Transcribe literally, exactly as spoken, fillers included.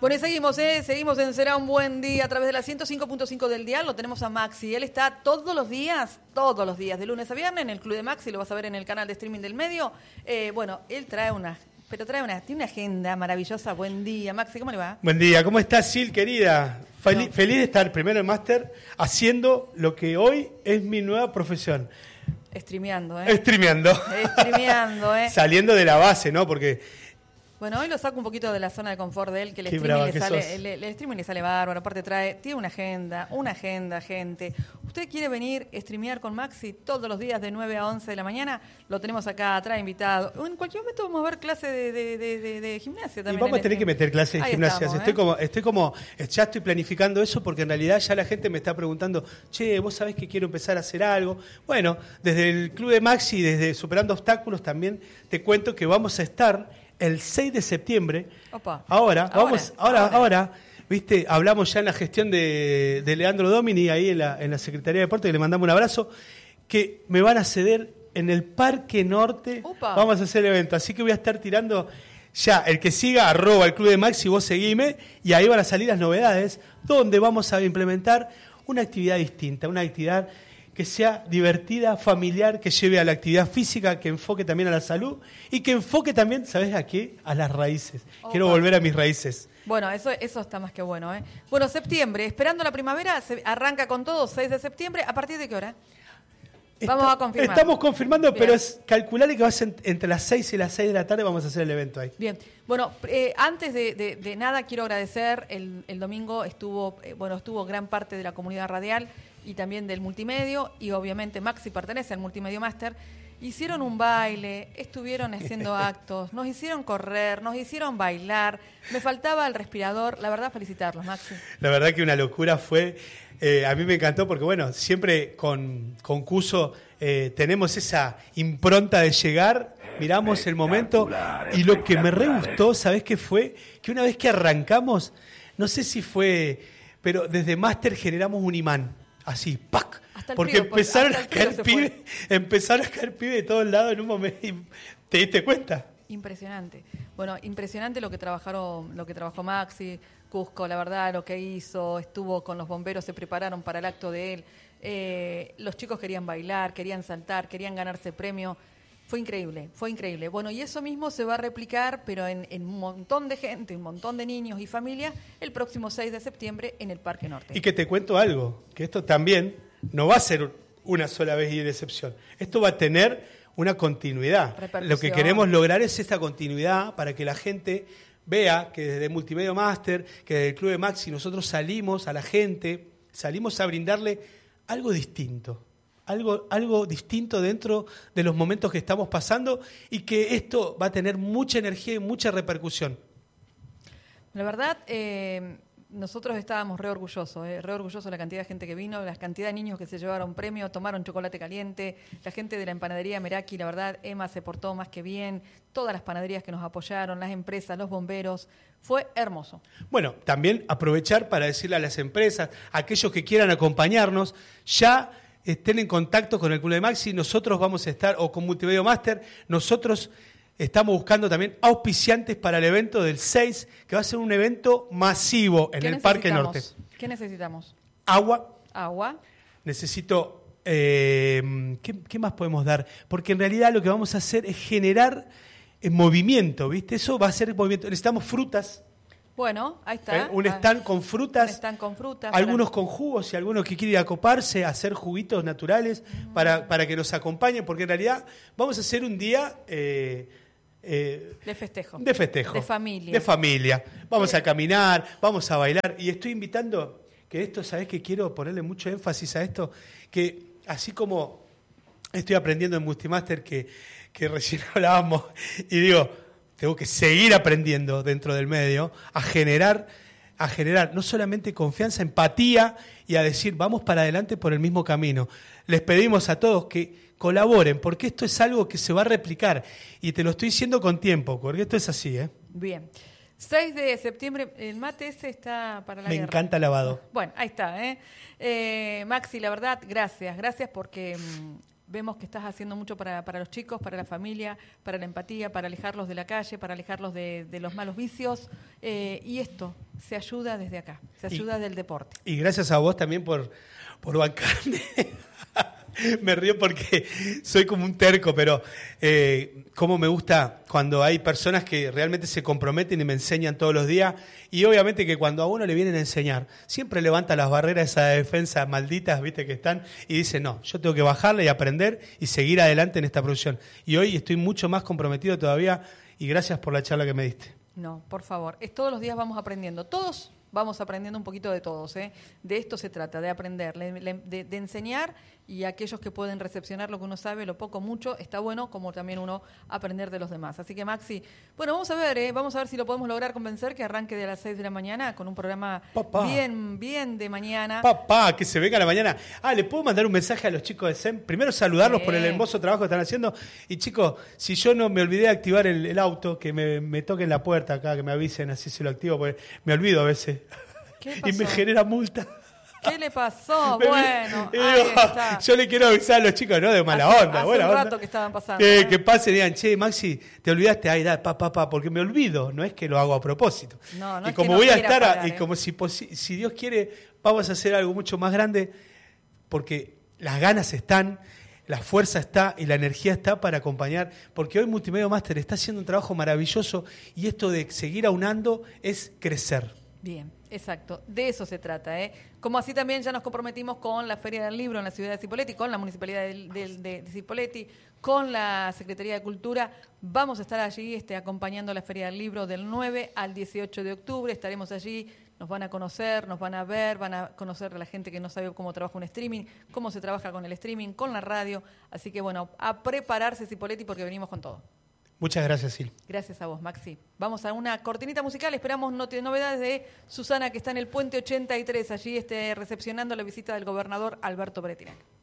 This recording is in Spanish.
Bueno, y seguimos, ¿eh? Seguimos en Será un Buen Día a través de la ciento cinco punto cinco del dial. Lo tenemos a Maxi. Él está todos los días, todos los días, de lunes a viernes, en el Club de Maxi. Lo vas a ver en el canal de streaming del medio. Eh, bueno, él trae una, pero trae una, tiene una agenda maravillosa. Buen día, Maxi, ¿cómo le va? Buen día, ¿cómo estás, Sil, querida? Fel- no. Feliz de estar primero en máster haciendo lo que hoy es mi nueva profesión. Streameando, ¿eh? Streameando. Streameando, ¿eh? Saliendo de la base, ¿no? Porque... Bueno, hoy lo saco un poquito de la zona de confort de él, que el, streaming, brava le que sale, el, el streaming le sale bárbaro, aparte trae, tiene una agenda, una agenda, gente. ¿Usted quiere venir a streamear con Maxi todos los días de nueve a once de la mañana? Lo tenemos acá, trae invitado. En cualquier momento vamos a ver clase de, de, de, de, de gimnasia también. Y vamos a tener que meter clases de Ahí gimnasia. estamos, estoy, ¿eh? como, estoy como, ya estoy planificando eso porque en realidad ya la gente me está preguntando, che, vos sabés que quiero empezar a hacer algo. Bueno, desde el Club de Maxi, desde Superando Obstáculos también te cuento que vamos a estar el seis de septiembre, Opa. ahora, Ahora, vamos, ahora, ahora, ahora, viste, hablamos ya en la gestión de, de Leandro Domini, ahí en la, en la Secretaría de Deportes, que le mandamos un abrazo, que me van a ceder en el Parque Norte, Opa. Vamos a hacer el evento, así que voy a estar tirando ya, el que siga, arroba el Club de Maxi, vos seguime, y ahí van a salir las novedades, donde vamos a implementar una actividad distinta, una actividad que sea divertida, familiar, que lleve a la actividad física, que enfoque también a la salud y que enfoque también, ¿sabes a qué? A las raíces. Opa. Quiero volver a mis raíces. Bueno, eso, eso está más que bueno, ¿eh? Bueno, septiembre, esperando la primavera, se arranca con todo, seis de septiembre, ¿a partir de qué hora? Vamos Está, a confirmar. Estamos confirmando, Bien. Pero es calcularle que va a ser entre las seis y las seis de la tarde vamos a hacer el evento ahí. Bien, bueno, eh, antes de, de, de nada quiero agradecer, el, el domingo estuvo, eh, bueno, estuvo gran parte de la comunidad radial y también del multimedio, y obviamente Maxi pertenece al Multimedio Master. Hicieron un baile, estuvieron haciendo actos, nos hicieron correr, nos hicieron bailar, me faltaba el respirador, la verdad felicitarlos, Maxi. La verdad que una locura fue, eh, a mí me encantó porque bueno, siempre con, con Cuso eh, tenemos esa impronta de llegar, miramos el momento y lo que me re gustó, ¿sabés qué fue? Que una vez que arrancamos, no sé si fue, pero desde Master generamos un imán, así, ¡pac! Porque frío, empezaron a caer pibes, empezaron a caer pibes de todos lados en un momento y te diste cuenta. Impresionante. Bueno, impresionante lo que trabajaron, lo que trabajó Maxi, Cusco, la verdad, lo que hizo, estuvo con los bomberos, se prepararon para el acto de él. Eh, los chicos querían bailar, querían saltar, querían ganarse premio. Fue increíble, fue increíble. Bueno, y eso mismo se va a replicar, pero en, en un montón de gente, un montón de niños y familias, el próximo seis de septiembre en el Parque Norte. Y que te cuento algo, que esto también no va a ser una sola vez y de excepción. Esto va a tener una continuidad. Lo que queremos lograr es esta continuidad para que la gente vea que desde Multimedia Master, que desde el Club de Maxi, nosotros salimos a la gente, salimos a brindarle algo distinto. Algo, algo distinto dentro de los momentos que estamos pasando y que esto va a tener mucha energía y mucha repercusión. La verdad, eh, nosotros estábamos re orgullosos, eh, re orgullosos de la cantidad de gente que vino, la cantidad de niños que se llevaron premio, tomaron chocolate caliente, la gente de la empanadería Meraki, la verdad, Emma se portó más que bien, todas las panaderías que nos apoyaron, las empresas, los bomberos, fue hermoso. Bueno, también aprovechar para decirle a las empresas, a aquellos que quieran acompañarnos, ya estén en contacto con el Club de Maxi, nosotros vamos a estar, o con Multimedia Master, nosotros estamos buscando también auspiciantes para el evento del seis, que va a ser un evento masivo en el Parque Norte. ¿Qué necesitamos? Agua. Agua. Necesito, eh, ¿qué, ¿qué más podemos dar? Porque en realidad lo que vamos a hacer es generar eh, movimiento, ¿viste? Eso va a ser movimiento. Necesitamos frutas. Bueno, ahí está. ¿Eh? Un stand con frutas. Un stand con frutas. Algunos para... con jugos y algunos que quieren acoparse, hacer juguitos naturales mm. para, para que nos acompañen, porque en realidad vamos a hacer un día... Eh, eh, de festejo. De festejo. De familia. De familia. Vamos a caminar, vamos a bailar. Y estoy invitando, que esto, ¿sabés que quiero ponerle mucho énfasis a esto? Que así como estoy aprendiendo en Multimaster, que, que recién hablábamos, y digo... Tengo que seguir aprendiendo dentro del medio a generar, a generar no solamente confianza, empatía y a decir vamos para adelante por el mismo camino. Les pedimos a todos que colaboren porque esto es algo que se va a replicar y te lo estoy diciendo con tiempo porque esto es así, ¿eh? Bien. seis de septiembre, el mate ese está para la Me guerra. encanta lavado. Bueno, ahí está, ¿eh? eh Maxi, la verdad, gracias, gracias porque... Mmm, vemos que estás haciendo mucho para, para los chicos, para la familia, para la empatía, para alejarlos de la calle, para alejarlos de, de los malos vicios. Eh, y esto, se ayuda desde acá, se ayuda y, del deporte. Y gracias a vos también por, por bancarme. Me río porque soy como un terco, pero eh, cómo me gusta cuando hay personas que realmente se comprometen y me enseñan todos los días. Y obviamente que cuando a uno le vienen a enseñar, siempre levanta las barreras, esas defensas malditas, viste, que están, y dice, no, yo tengo que bajarle y aprender y seguir adelante en esta producción. Y hoy estoy mucho más comprometido todavía, y gracias por la charla que me diste. No, por favor, es todos los días vamos aprendiendo, todos vamos aprendiendo un poquito de todos, ¿eh? De esto se trata, de aprender, de, de enseñar, y aquellos que pueden recepcionar lo que uno sabe, lo poco, mucho, está bueno, como también uno aprender de los demás. Así que Maxi, bueno, vamos a ver, ¿eh? Vamos a ver si lo podemos lograr convencer que arranque de las seis de la mañana con un programa Papá. bien, bien de mañana. Papá, que se venga a la mañana. Ah, ¿le puedo mandar un mensaje a los chicos de S E M? Primero saludarlos Sí. por el hermoso trabajo que están haciendo. Y chicos, si yo no me olvidé de activar el, el auto, que me, me toquen la puerta acá, que me avisen, así se lo activo, porque me olvido a veces. ¿Qué Y me pasó? genera multa. ¿Qué le pasó? Me- Bueno, y ahí digo, está. yo le quiero avisar a los chicos, no de mala Hace- onda, hace buena un onda. rato que estaban pasando, Que, ¿eh? que pasen y digan, che, Maxi, te olvidaste, ay, da, pa, pa, pa, porque me olvido, no es que lo hago a propósito. No, no y es como que no voy a quiera estar, a- parar, y ¿eh? como si, posi- si Dios quiere, vamos a hacer algo mucho más grande, porque las ganas están, la fuerza está y la energía está para acompañar, porque hoy Multimedia Master está haciendo un trabajo maravilloso, y esto de seguir aunando es crecer. Bien, exacto. De eso se trata, ¿eh? Como así también ya nos comprometimos con la Feria del Libro en la ciudad de Cipolletti, con la Municipalidad de, de, de, de Cipolletti, con la Secretaría de Cultura. Vamos a estar allí este, acompañando la Feria del Libro del nueve al dieciocho de octubre. Estaremos allí, nos van a conocer, nos van a ver, van a conocer a la gente que no sabe cómo trabaja un streaming, cómo se trabaja con el streaming, con la radio. Así que bueno, a prepararse Cipolletti porque venimos con todo. Muchas gracias, Sil. Gracias a vos, Maxi. Vamos a una cortinita musical. Esperamos no tiene novedades de Susana, que está en el Puente ochenta y tres, allí este, recepcionando la visita del gobernador Alberto Bretinac.